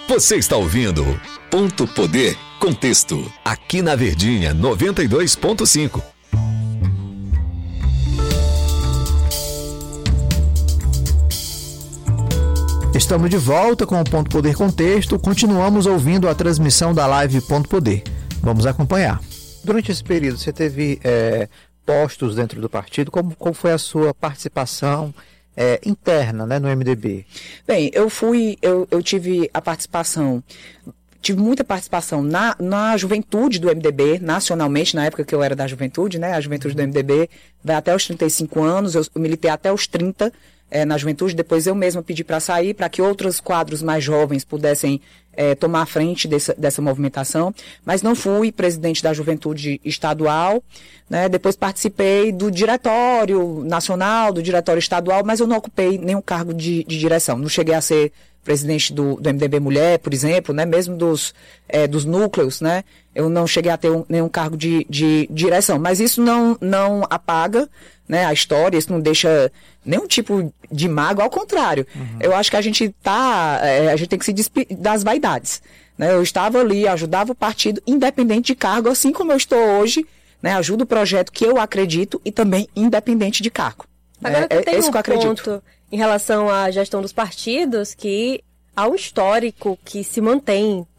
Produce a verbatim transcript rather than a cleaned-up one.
Você está ouvindo Ponto Poder Contexto, aqui na Verdinha noventa e dois ponto cinco. Estamos de volta com o Ponto Poder Contexto. Continuamos ouvindo a transmissão da live Ponto Poder. Vamos acompanhar. Durante esse período, você teve é, postos dentro do partido. Como, como foi a sua participação é, interna, né, no M D B? Bem, eu fui, eu, eu tive a participação, tive muita participação na, na juventude do M D B, nacionalmente, na época que eu era da juventude, né? A juventude do M D B vai até os trinta e cinco anos, eu, eu militei até os trinta. É, na juventude, depois eu mesma pedi para sair, para que outros quadros mais jovens pudessem é, tomar a frente dessa, dessa movimentação, mas não fui presidente da juventude estadual, né? Depois participei do diretório nacional, do diretório estadual, mas eu não ocupei nenhum cargo de, de direção, não cheguei a ser presidente do, do M D B Mulher, por exemplo, né? Mesmo dos, é, dos núcleos, né? Eu não cheguei a ter um, nenhum cargo de, de direção, mas isso não, não apaga, né, a história, isso não deixa nenhum tipo de mágoa, ao contrário. Uhum. Eu acho que a gente tá, é, a gente tem que se despedir das vaidades, né? Eu estava ali, ajudava o partido, independente de cargo, assim como eu estou hoje, né? Ajudo o projeto que eu acredito e também independente de cargo. Agora, é, tem é isso um que eu acredito. ponto em relação à gestão dos partidos, que há um histórico que se mantém